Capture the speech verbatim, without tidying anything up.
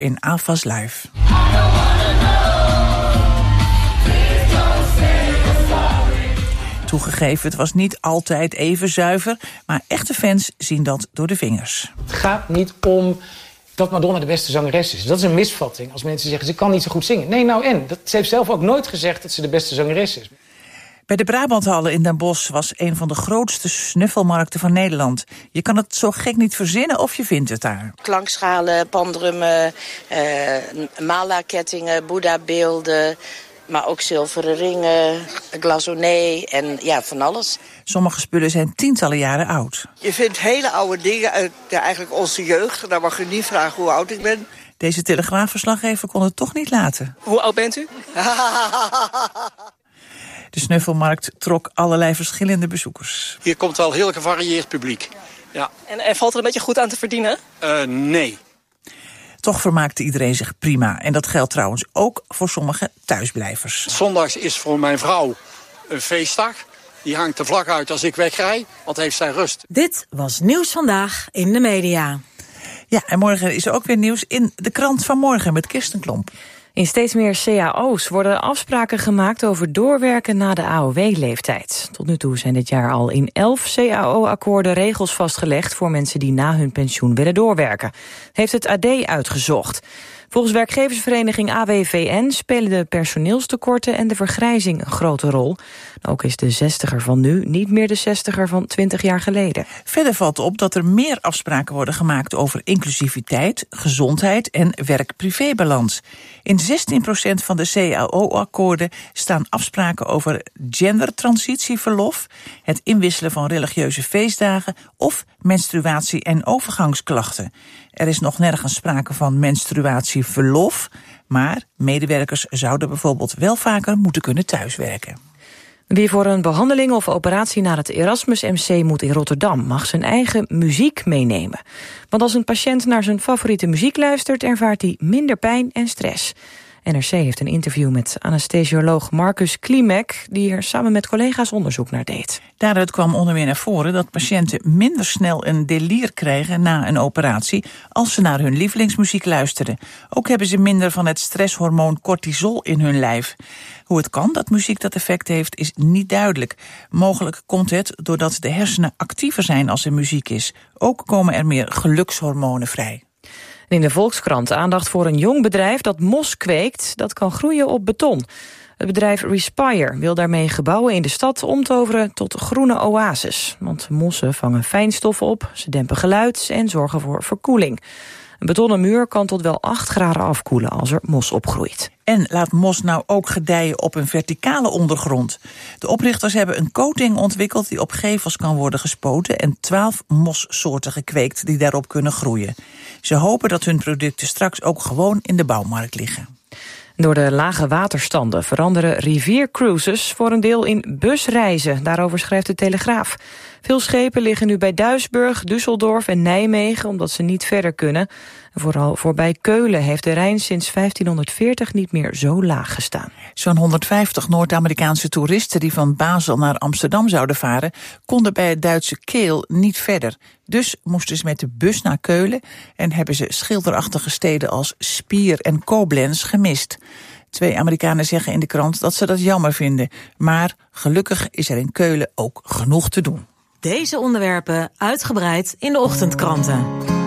in Alpha's Live. Toegegeven, het was niet altijd even zuiver, maar echte fans zien dat door de vingers. Het gaat niet om dat Madonna de beste zangeres is. Dat is een misvatting als mensen zeggen, ze kan niet zo goed zingen. Nee, nou en? Dat, ze heeft zelf ook nooit gezegd dat ze de beste zangeres is. Bij de Brabanthallen in Den Bosch was een van de grootste snuffelmarkten van Nederland. Je kan het zo gek niet verzinnen of je vindt het daar. Klankschalen, pandrummen, eh, mala-kettingen, boeddha-beelden, maar ook zilveren ringen, glazonné en ja, van alles. Sommige spullen zijn tientallen jaren oud. Je vindt hele oude dingen uit ja, eigenlijk onze jeugd. Daar mag je niet vragen hoe oud ik ben. Deze Telegraafverslaggever kon het toch niet laten. Hoe oud bent u? De snuffelmarkt trok allerlei verschillende bezoekers. Hier komt wel heel gevarieerd publiek. Ja. En, en valt er een beetje goed aan te verdienen? Uh, nee. Toch vermaakte iedereen zich prima. En dat geldt trouwens ook voor sommige thuisblijvers. Zondags is voor mijn vrouw een feestdag. Die hangt de vlag uit als ik wegrij, want heeft zij rust. Dit was Nieuws Vandaag in de media. Ja, en morgen is er ook weer nieuws in de krant van morgen met Kirsten Klomp. In steeds meer C A O's worden afspraken gemaakt over doorwerken na de A O W-leeftijd. Tot nu toe zijn dit jaar al in elf C A O-akkoorden regels vastgelegd voor mensen die na hun pensioen willen doorwerken. Heeft het A D uitgezocht. Volgens werkgeversvereniging A W V N spelen de personeelstekorten en de vergrijzing een grote rol. Ook is de zestiger van nu niet meer de zestiger van twintig jaar geleden. Verder valt op dat er meer afspraken worden gemaakt over inclusiviteit, gezondheid en werk-privébalans. In zestien procent van de C A O-akkoorden staan afspraken over gendertransitieverlof, het inwisselen van religieuze feestdagen of menstruatie- en overgangsklachten. Er is nog nergens sprake van menstruatieverlof, maar medewerkers zouden bijvoorbeeld wel vaker moeten kunnen thuiswerken. Wie voor een behandeling of operatie naar het Erasmus M C moet in Rotterdam mag zijn eigen muziek meenemen. Want als een patiënt naar zijn favoriete muziek luistert, ervaart hij minder pijn en stress. N R C heeft een interview met anesthesioloog Marcus Klimek, die er samen met collega's onderzoek naar deed. Daaruit kwam onder meer naar voren dat patiënten minder snel een delier krijgen na een operatie als ze naar hun lievelingsmuziek luisteren. Ook hebben ze minder van het stresshormoon cortisol in hun lijf. Hoe het kan dat muziek dat effect heeft is niet duidelijk. Mogelijk komt het doordat de hersenen actiever zijn als er muziek is. Ook komen er meer gelukshormonen vrij. In de Volkskrant aandacht voor een jong bedrijf dat mos kweekt, dat kan groeien op beton. Het bedrijf Respire wil daarmee gebouwen in de stad omtoveren tot groene oases. Want mossen vangen fijnstoffen op, ze dempen geluid en zorgen voor verkoeling. Een betonnen muur kan tot wel acht graden afkoelen als er mos opgroeit. En laat mos nou ook gedijen op een verticale ondergrond. De oprichters hebben een coating ontwikkeld die op gevels kan worden gespoten en twaalf mossoorten gekweekt die daarop kunnen groeien. Ze hopen dat hun producten straks ook gewoon in de bouwmarkt liggen. Door de lage waterstanden veranderen riviercruises voor een deel in busreizen. Daarover schrijft de Telegraaf. Veel schepen liggen nu bij Duisburg, Düsseldorf en Nijmegen omdat ze niet verder kunnen. Vooral voorbij Keulen heeft de Rijn sinds vijftienhonderdveertig niet meer zo laag gestaan. Zo'n honderdvijftig Noord-Amerikaanse toeristen die van Basel naar Amsterdam zouden varen, konden bij het Duitse Keel niet verder. Dus moesten ze met de bus naar Keulen en hebben ze schilderachtige steden als Spier en Koblenz gemist. Twee Amerikanen zeggen in de krant dat ze dat jammer vinden. Maar gelukkig is er in Keulen ook genoeg te doen. Deze onderwerpen uitgebreid in de ochtendkranten.